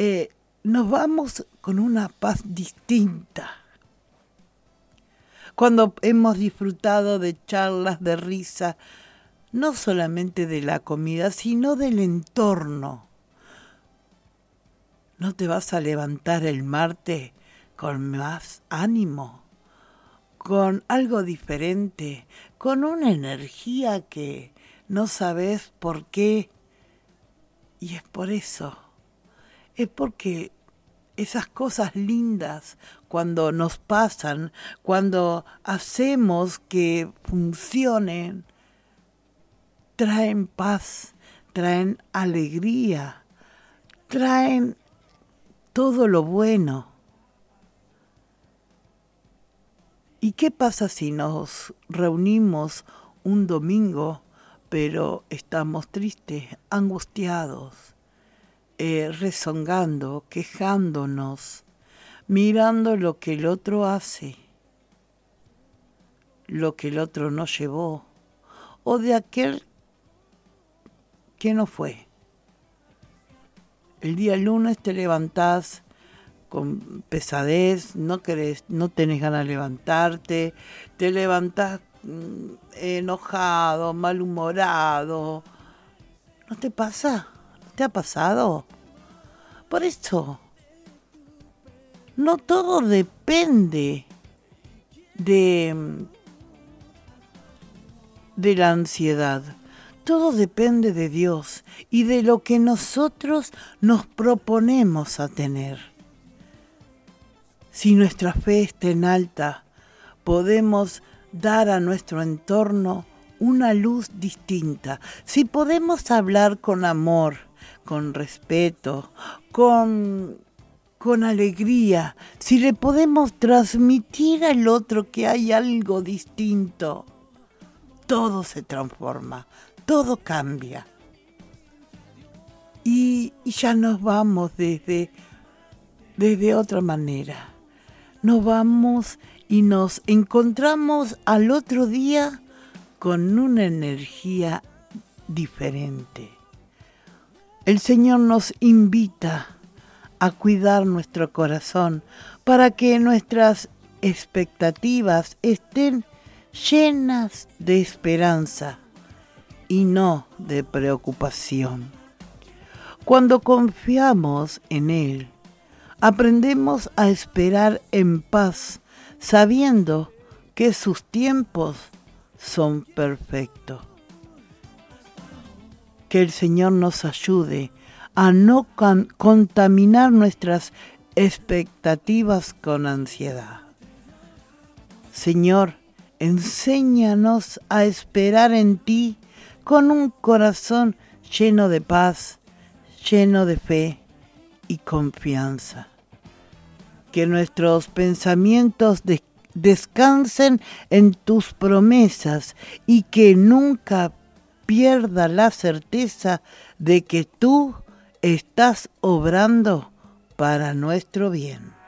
nos vamos con una paz distinta. Cuando hemos disfrutado de charlas, de risa, no solamente de la comida, sino del entorno. ¿No te vas a levantar el martes con más ánimo, con algo diferente, con una energía que no sabes por qué? Y es por eso, es porque esas cosas lindas, cuando nos pasan, cuando hacemos que funcionen, traen paz, traen alegría, traen todo lo bueno. ¿Y qué pasa si nos reunimos un domingo, pero estamos tristes, angustiados, rezongando, quejándonos, mirando lo que el otro hace, lo que el otro no llevó, o de aquel que no fue? El día lunes te levantás con pesadez, no tenés ganas de levantarte, te levantás enojado, malhumorado. ¿No te pasa? ¿No te ha pasado? Por eso, no todo depende de la ansiedad. Todo depende de Dios y de lo que nosotros nos proponemos a tener. Si nuestra fe está en alta, podemos dar a nuestro entorno una luz distinta. Si podemos hablar con amor, con respeto, con alegría, si le podemos transmitir al otro que hay algo distinto, todo se transforma, todo cambia. Y ya nos vamos desde otra manera. Nos vamos y nos encontramos al otro día con una energía diferente. El Señor nos invita a cuidar nuestro corazón para que nuestras expectativas estén llenas de esperanza y no de preocupación. Cuando confiamos en Él, aprendemos a esperar en paz, sabiendo que sus tiempos son perfectos. Que el Señor nos ayude a no contaminar nuestras expectativas con ansiedad. Señor, enséñanos a esperar en ti con un corazón lleno de paz, lleno de fe y confianza. Que nuestros pensamientos descansen en tus promesas y que nunca pierda la certeza de que tú estás obrando para nuestro bien.